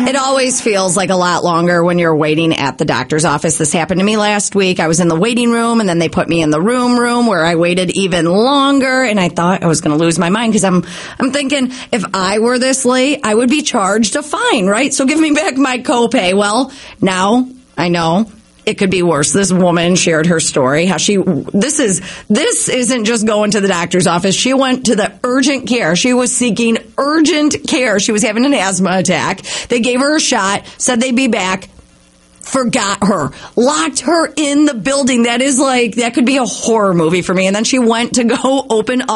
It always feels like a lot longer when you're waiting at the doctor's office. This happened to me last week. I was in the waiting room, and then they put me in the room where I waited even longer, and I thought I was going to lose my mind because I'm thinking if I were this late, I would be charged a fine, right? So give me back my copay. Well, now I know it could be worse. This woman shared her story, how this isn't just going to the doctor's office. She went to the urgent care. She was seeking urgent care. She was having an asthma attack. They gave her a shot, said they'd be back, forgot her, locked her in the building. That could be a horror movie for me. And then she went to go open up